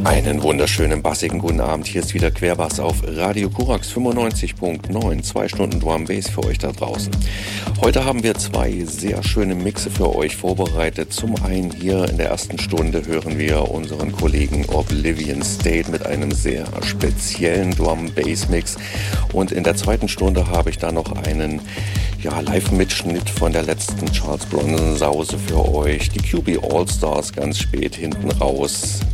Einen wunderschönen bassigen guten Abend. Hier ist wieder Querbass auf Radio Korax 95.9. 2 Stunden Drum Bass für euch da draußen. Heute haben wir 2 sehr schöne Mixe für euch vorbereitet. Zum einen hier in der ersten Stunde hören wir unseren Kollegen Oblivion State mit einem sehr speziellen Drum Bass Mix. Und in der zweiten Stunde habe ich da noch einen Live-Mitschnitt von der letzten Charles Bronson Sause für euch. Die QB All-Stars ganz spät hinten raus.